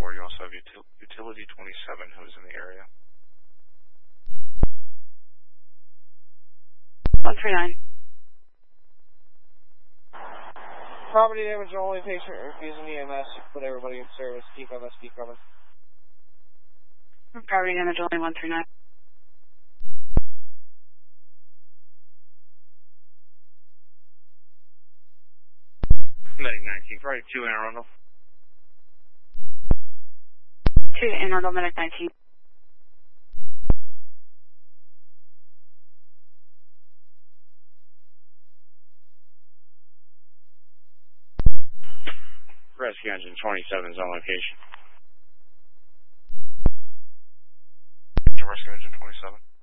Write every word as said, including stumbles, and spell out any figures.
four. You also have util Utility twenty-seven who's in the area. one three nine. Property damage only, patient refusing E M S. Put everybody in service. Keep M S P coming. Property damage only, one three nine. Medic nineteen, probably two in Arundel. two in Arundel, Medic nineteen. Rescue engine twenty-seven is on location. Rescue engine twenty-seven.